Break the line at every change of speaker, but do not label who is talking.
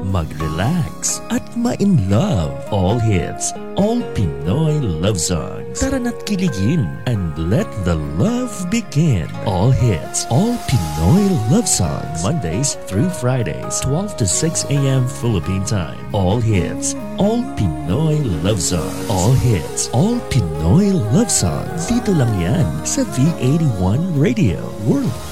mag-relax at ma-in love. All hits, all Pinoy love songs. Tara na't kiligin and let the love begin. All hits, all Pinoy love songs. Mondays through Fridays, 12 to 6 a.m. Philippine time. All hits, all Pinoy love songs. All hits, all Pinoy love songs. Dito lang yan sa V81 Radio World